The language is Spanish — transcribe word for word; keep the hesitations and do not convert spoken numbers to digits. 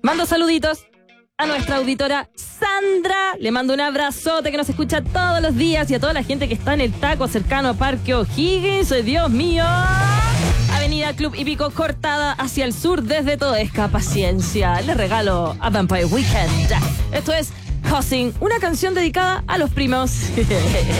Mando saluditos a nuestra auditora Sandra. Le mando un abrazote que nos escucha todos los días y a toda la gente que está en el taco cercano a Parque O'Higgins. ¡Ay, Dios mío! Avenida Club Hípico cortada hacia el sur desde Toesca. Paciencia. Le regalo a Vampire Weekend. Esto es Cousin, una canción dedicada a los primos.